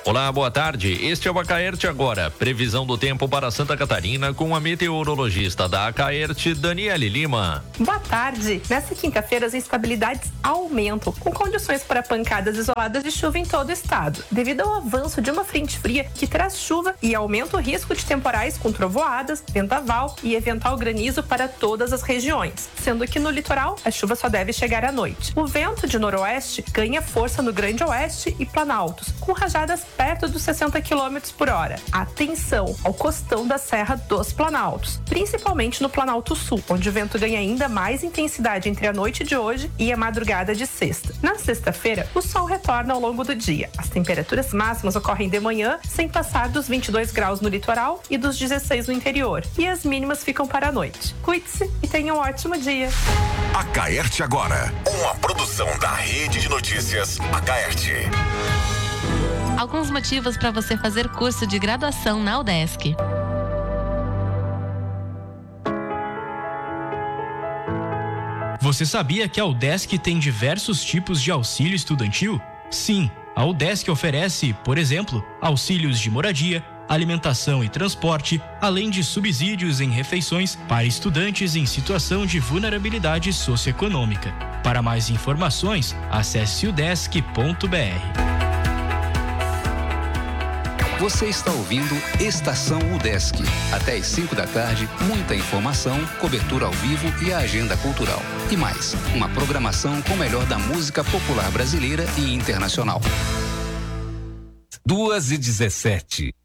Olá, boa tarde. Este é o Acaerte Agora. Previsão do tempo para Santa Catarina com a meteorologista da Acaerte, Daniele Lima. Boa tarde. Nesta quinta-feira, as instabilidades aumentam, com condições para pancadas isoladas de chuva em todo o estado, devido ao avanço de uma frente fria que traz chuva e aumenta o risco de temporais com trovoadas, vendaval e eventual granizo para todas as regiões, sendo que no litoral a chuva só deve chegar à noite. O vento de noroeste ganha força no Grande Oeste e Planaltos, com rajadas perto dos 60 km por hora. Atenção ao costão da Serra dos Planaltos, principalmente no Planalto Sul, onde o vento ganha ainda mais intensidade entre a noite de hoje e a madrugada de sexta. Na sexta-feira, o sol retorna ao longo do dia. As temperaturas máximas ocorrem de manhã, sem passar dos 22 graus no litoral e dos 16 no interior. E as mínimas ficam para a noite. Cuide-se e tenha um ótimo dia. Acaerte Agora, uma produção da Rede de Notícias Acaerte. Alguns motivos para você fazer curso de graduação na UDESC. Você sabia que a UDESC tem diversos tipos de auxílio estudantil? Sim, a UDESC oferece, por exemplo, auxílios de moradia, alimentação e transporte, além de subsídios em refeições para estudantes em situação de vulnerabilidade socioeconômica. Para mais informações, acesse udesc.br. Você está ouvindo Estação UDESC. Até às 5 da tarde, muita informação, cobertura ao vivo e a agenda cultural. E mais, uma programação com o melhor da música popular brasileira e internacional. 2h17.